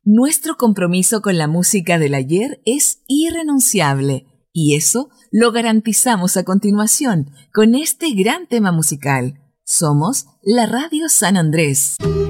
Nuestro compromiso con la música del ayer es irrenunciable y eso lo garantizamos a continuación con este gran tema musical. Somos la Radio San Andrés.